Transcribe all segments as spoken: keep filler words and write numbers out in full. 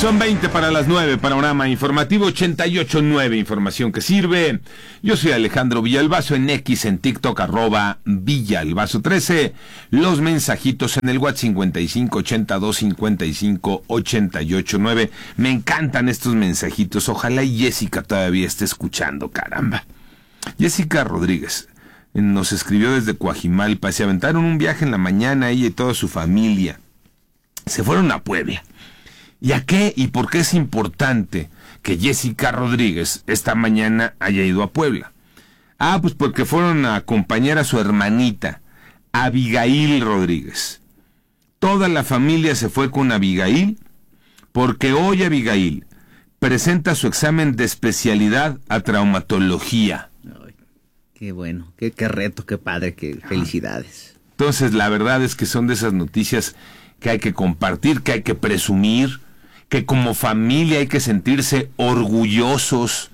Son veinte para las nueve, panorama informativo ochenta y ocho nueve, información que sirve. Yo soy Alejandro Villalbazo, en X, en TikTok, arroba Villalbazo trece. Los mensajitos en el WhatsApp cincuenta y cinco ochenta y dos cincuenta y cinco ochenta y ocho nueve. Me encantan estos mensajitos, ojalá y Jessica todavía esté escuchando, caramba. Jessica Rodríguez nos escribió desde Coajimalpa, se aventaron un viaje en la mañana, ella y toda su familia. Se fueron a Puebla. ¿Y a qué y por qué es importante que Jessica Rodríguez esta mañana haya ido a Puebla? Ah, pues porque fueron a acompañar a su hermanita, Abigail Rodríguez. Toda la familia se fue con Abigail porque hoy Abigail presenta su examen de especialidad a traumatología. Ay, qué bueno, qué, qué reto, qué padre, qué felicidades. Entonces, la verdad es que son de esas noticias que hay que compartir, que hay que presumir, que como familia hay que sentirse orgullosos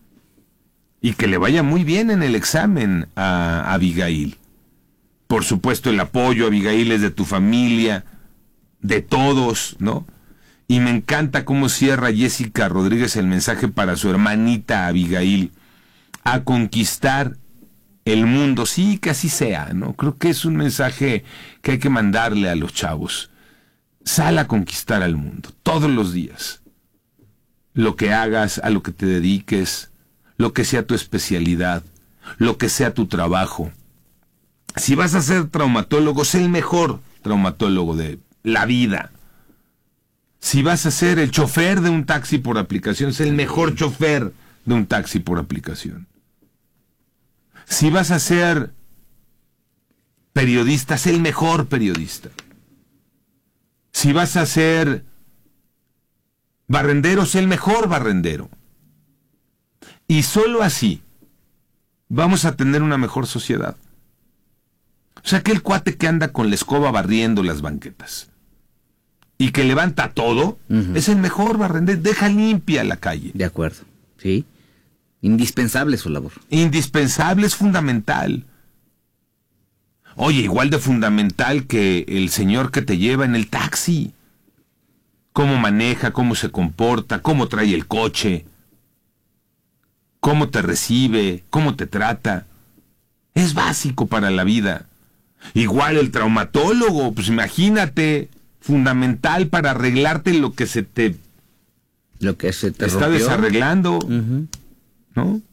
y que le vaya muy bien en el examen a Abigail. Por supuesto, el apoyo, Abigail, es de tu familia, de todos, ¿no? Y me encanta cómo cierra Jessica Rodríguez el mensaje para su hermanita Abigail: a conquistar el mundo. Sí, que así sea, ¿no? Creo que es un mensaje que hay que mandarle a los chavos. Sal a conquistar al mundo, todos los días. Lo que hagas, a lo que te dediques, lo que sea tu especialidad, lo que sea tu trabajo. Si vas a ser traumatólogo, sé el mejor traumatólogo de la vida. Si vas a ser el chofer de un taxi por aplicación, sé el mejor chofer de un taxi por aplicación. Si vas a ser periodista, sé el mejor periodista. Si vas a ser barrendero, sé el mejor barrendero. Y solo así vamos a tener una mejor sociedad. O sea, aquel cuate que anda con la escoba barriendo las banquetas y que levanta todo, uh-huh, es el mejor barrendero. Deja limpia la calle. De acuerdo, sí. Indispensable su labor. Indispensable, es fundamental. Oye, igual de fundamental que el señor que te lleva en el taxi. Cómo maneja, cómo se comporta, cómo trae el coche, cómo te recibe, cómo te trata. Es básico para la vida. Igual el traumatólogo, pues imagínate, fundamental para arreglarte lo que se te, lo que se te está rompió, desarreglando, uh-huh, ¿no?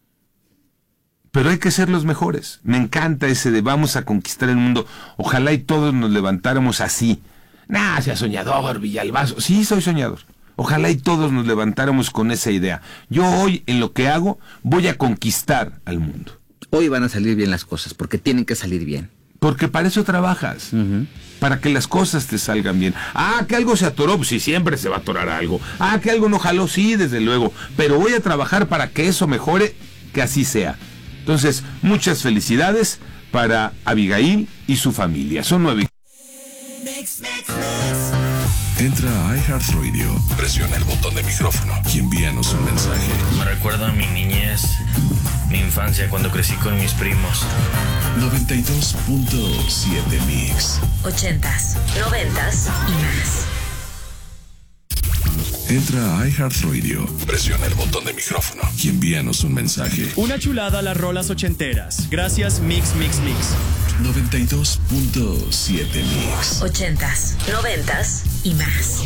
Pero hay que ser los mejores. Me encanta ese de vamos a conquistar el mundo. Ojalá y todos nos levantáramos así. Nah, sea soñador, Villalbazo. Sí, soy soñador. Ojalá y todos nos levantáramos con esa idea. Yo hoy, en lo que hago, voy a conquistar al mundo. Hoy van a salir bien las cosas, porque tienen que salir bien. Porque para eso trabajas. Uh-huh. Para que las cosas te salgan bien. Ah, que algo se atoró, pues sí, siempre se va a atorar algo. Ah, que algo no jaló, sí, desde luego. Pero voy a trabajar para que eso mejore, que así sea. Entonces, muchas felicidades para Abigail y su familia. Son nueve. Entra a iHeartRadio, presiona el botón de micrófono y envíanos un mensaje. Me recuerda a mi niñez, mi infancia cuando crecí con mis primos. noventa y dos punto siete Mix. Ochentas, noventas y más. Entra a iHeartRadio, presiona el botón de micrófono y envíanos un mensaje. Una chulada a las rolas ochenteras. Gracias, Mix, Mix, Mix. noventa y dos punto siete Mix. Ochentas, noventas y más.